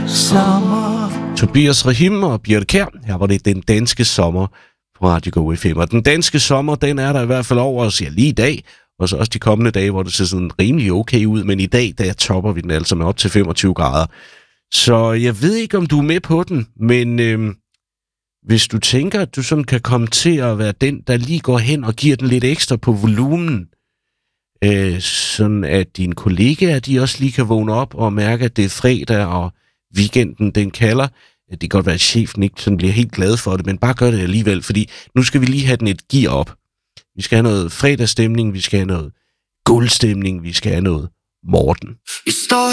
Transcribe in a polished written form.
sommer. Tobias Rahim og Birte Kjær. Her var det Den Danske Sommer på Radio Go FM. Og den danske sommer, den er der i hvert fald over os lige i dag. Og så også de kommende dage, hvor det ser sådan rimelig okay ud. Men i dag, der topper vi den altså med op til 25 grader. Så jeg ved ikke, om du er med på den, men hvis du tænker, at du sådan kan komme til at være den, der lige går hen og giver den lidt ekstra på volumen, sådan at dine kollegaer, de også lige kan vågne op og mærke, at det er fredag, og weekenden, den kalder. Det kan godt være, at chefen ikke sådan bliver helt glad for det, men bare gør det alligevel, fordi nu skal vi lige have den et gear op. Vi skal have noget fredagsstemning, vi skal have noget guldstemning, vi skal have noget Morten.